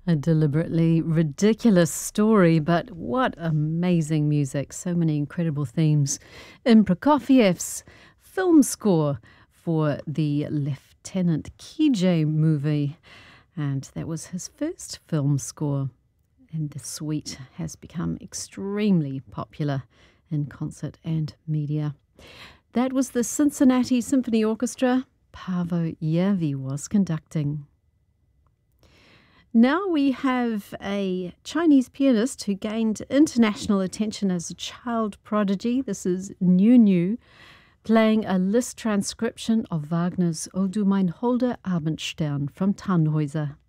A deliberately ridiculous story, but what amazing music. So many incredible themes in Prokofiev's film score for the Lieutenant Kijé movie. And that was his first film score. And the suite has become extremely popular in concert and media. That was the Cincinnati Symphony Orchestra. Paavo Järvi was conducting. Now we have a Chinese pianist who gained international attention as a child prodigy. This is Niu, playing a Liszt transcription of Wagner's O du mein holder Abendstern from Tannhäuser.